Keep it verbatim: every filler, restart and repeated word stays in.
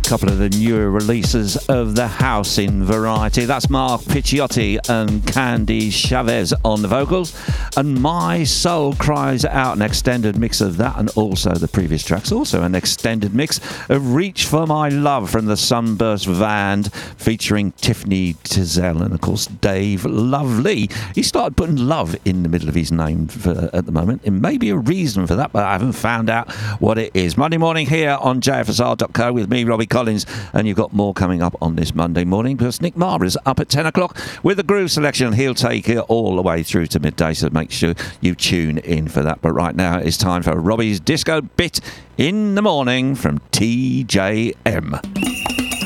couple of the newer releases of the house in variety. That's Mark Picciotti and Candy Chavez on the vocals, and My Soul Cries Out, an extended mix of that and also the previous tracks. Also an extended mix of Reach for My Love from the Sunburst Band featuring Tiffany Tizell and of course Dave Lovely. He started putting love in the middle of his name for, at the moment. It may be a reason for that, but I haven't found out what it is. Monday morning here on J F S R dot co with me, Robbie Collins, and you've got more coming up on this Monday morning because Nick Marr is up at ten o'clock with the groove selection. He'll take it all the way through to midday, so make sure you tune in for that. But right now it's time for Robbie's Disco Bit in the Morning from T J M.